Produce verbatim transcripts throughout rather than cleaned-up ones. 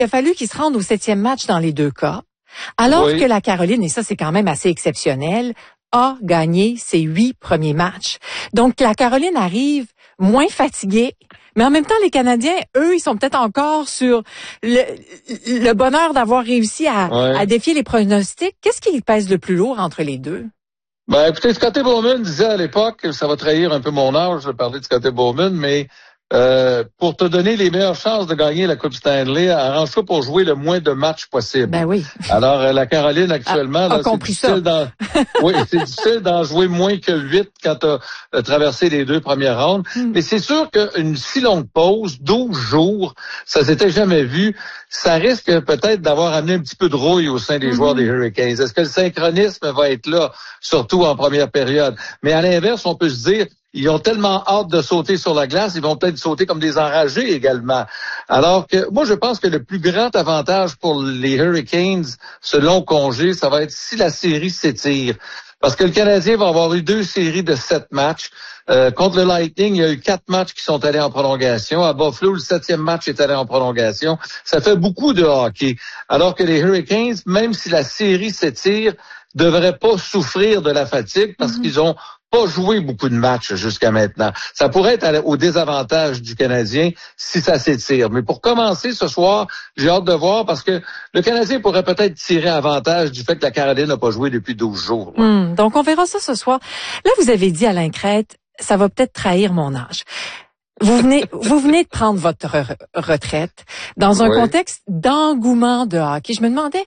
Il a fallu qu'ils se rendent au septième match dans les deux cas, alors Oui. que la Caroline, et ça c'est quand même assez exceptionnel, a gagné ses huit premiers matchs. Donc la Caroline arrive moins fatiguée, mais en même temps les Canadiens, eux, ils sont peut-être encore sur le, le bonheur d'avoir réussi à, Ouais. à défier les pronostics. Qu'est-ce qui pèse le plus lourd entre les deux? Ben, écoutez, Scotty Bowman disait à l'époque, ça va trahir un peu mon âge de parler de Scotty Bowman, mais euh, pour te donner les meilleures chances de gagner la Coupe Stanley, arrange-toi pour jouer le moins de matchs possible. Ben oui. Alors, euh, la Caroline, actuellement, a, a là, c'est difficile d'en, oui, c'est difficile d'en jouer moins que huit quand tu as euh, traversé les deux premières rondes. Mm. Mais c'est sûr qu'une si longue pause, douze jours, ça s'était jamais vu. Ça risque peut-être d'avoir amené un petit peu de rouille au sein des mm-hmm. joueurs des Hurricanes. Est-ce que le synchronisme va être là, surtout en première période? Mais à l'inverse, on peut se dire, ils ont tellement hâte de sauter sur la glace, ils vont peut-être sauter comme des enragés également. Alors que moi, je pense que le plus grand avantage pour les Hurricanes, ce long congé, ça va être si la série s'étire. Parce que le Canadien va avoir eu deux séries de sept matchs. Euh, contre le Lightning, il y a eu quatre matchs qui sont allés en prolongation. À Buffalo, le septième match est allé en prolongation. Ça fait beaucoup de hockey. Alors que les Hurricanes, même si la série s'étire, devraient pas souffrir de la fatigue parce mm-hmm. qu'ils ont pas joué beaucoup de matchs jusqu'à maintenant. Ça pourrait être au désavantage du Canadien si ça s'étire. Mais pour commencer ce soir, j'ai hâte de voir parce que le Canadien pourrait peut-être tirer avantage du fait que la Caroline n'a pas joué depuis douze jours. Mmh, donc, on verra ça ce soir. Là, vous avez dit, Alain Crête, ça va peut-être trahir mon âge. Vous venez, vous venez de prendre votre re- retraite dans un oui. contexte d'engouement de hockey. Je me demandais,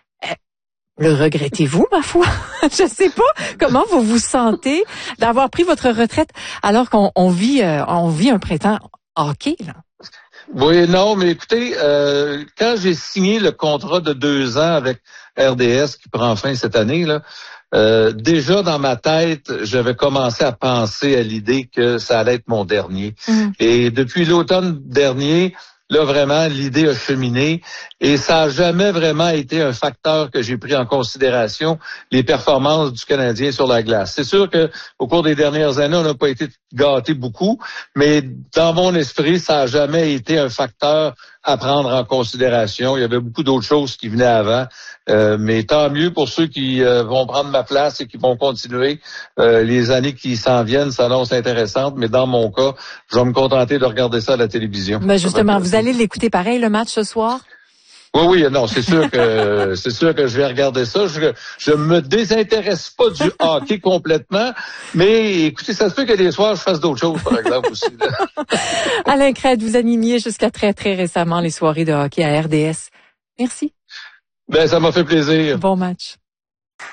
le regrettez-vous, ma foi? Je sais pas comment vous vous sentez d'avoir pris votre retraite alors qu'on on vit, euh, on vit un printemps hockey, là. Oui, non, mais écoutez, euh, quand j'ai signé le contrat de deux ans avec R D S qui prend fin cette année, là, euh, déjà dans ma tête, j'avais commencé à penser à l'idée que ça allait être mon dernier. Mmh. Et depuis l'automne dernier, là, vraiment, l'idée a cheminé et ça n'a jamais vraiment été un facteur que j'ai pris en considération, les performances du Canadien sur la glace. C'est sûr que au cours des dernières années, on n'a pas été gâtés beaucoup, mais dans mon esprit, ça n'a jamais été un facteur à prendre en considération. Il y avait beaucoup d'autres choses qui venaient avant, euh, mais tant mieux pour ceux qui euh, vont prendre ma place et qui vont continuer. Euh, les années qui s'en viennent s'annoncent intéressantes, mais dans mon cas, je vais me contenter de regarder ça à la télévision. Ben justement, vous allez l'écouter pareil, le match ce soir? Oui, oui, non, c'est sûr que c'est sûr que je vais regarder ça. Je je me désintéresse pas du hockey complètement, mais écoutez, ça se peut que des soirs je fasse d'autres choses, par exemple aussi. Alain Crête, vous animiez jusqu'à très très récemment les soirées de hockey à R D S. Merci. Ben ça m'a fait plaisir. Bon match.